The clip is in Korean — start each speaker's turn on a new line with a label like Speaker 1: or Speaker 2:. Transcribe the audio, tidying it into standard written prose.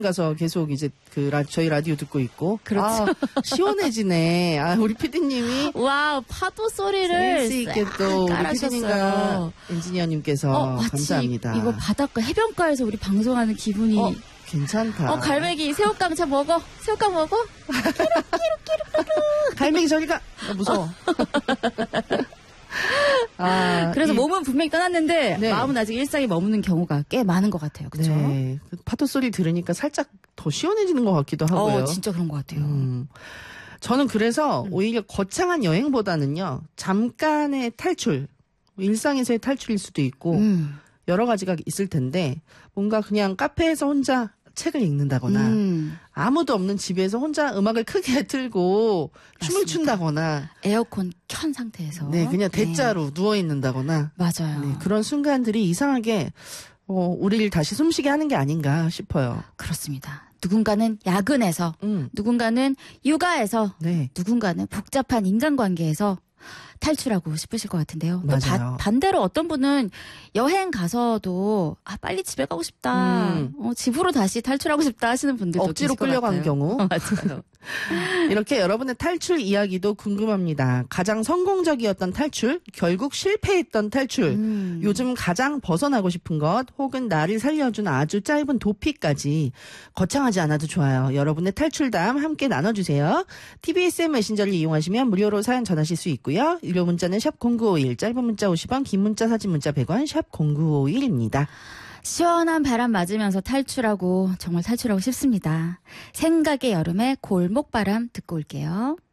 Speaker 1: 가서 계속 이제 저희 라디오 듣고 있고.
Speaker 2: 그렇죠.
Speaker 1: 아, 시원해지네. 아, 우리 PD님이.
Speaker 2: 와, 파도 소리를
Speaker 1: 센스 있게 또 우리 PD님과 엔지니어님께서
Speaker 2: 마치
Speaker 1: 감사합니다.
Speaker 2: 이거 바닷가 해변가에서 우리 방송하는 기분이.
Speaker 1: 괜찮다.
Speaker 2: 갈매기 새우깡 먹어. 새우깡 먹어.
Speaker 1: 갈매기 저리 가. 무서워.
Speaker 2: 그래서 몸은 분명히 떠났는데
Speaker 1: 네.
Speaker 2: 마음은 아직 일상에 머무는 경우가 꽤 많은 것 같아요. 그렇죠?
Speaker 1: 네. 파도 소리 들으니까 살짝 더 시원해지는 것 같기도 하고요.
Speaker 2: 진짜 그런 것 같아요.
Speaker 1: 저는 그래서 오히려 거창한 여행보다는요. 잠깐의 탈출, 일상에서의 탈출일 수도 있고 여러 가지가 있을 텐데 뭔가 그냥 카페에서 혼자 책을 읽는다거나 아무도 없는 집에서 혼자 음악을 크게 틀고 춤을 춘다거나
Speaker 2: 에어컨 켠 상태에서
Speaker 1: 네, 그냥 대자로 누워 있는다거나
Speaker 2: 맞아요.
Speaker 1: 네, 그런 순간들이 이상하게 우리를 다시 숨쉬게 하는 게 아닌가 싶어요.
Speaker 2: 그렇습니다. 누군가는 야근에서 누군가는 육아에서
Speaker 1: 네.
Speaker 2: 누군가는 복잡한 인간관계에서 탈출하고 싶으실 것 같은데요. 또
Speaker 1: 맞아요.
Speaker 2: 반대로 어떤 분은 여행 가서도 빨리 집에 가고 싶다. 집으로 다시 탈출하고 싶다 하시는 분들도
Speaker 1: 억지로
Speaker 2: 계실 것
Speaker 1: 끌려가는
Speaker 2: 같아요.
Speaker 1: 경우.
Speaker 2: 맞아요.
Speaker 1: 이렇게 여러분의 탈출 이야기도 궁금합니다. 가장 성공적이었던 탈출, 결국 실패했던 탈출, 요즘 가장 벗어나고 싶은 것, 혹은 나를 살려준 아주 짧은 도피까지 거창하지 않아도 좋아요. 여러분의 탈출담 함께 나눠주세요. TBS 메신저를 이용하시면 무료로 사연 전하실 수 있고요. 유료 문자는 샵 0951, 짧은 문자 50원, 긴 문자 사진 문자 100원, 샵 0951입니다.
Speaker 2: 시원한 바람 맞으면서 정말 탈출하고 싶습니다. 생각의 여름에 골목바람 듣고 올게요.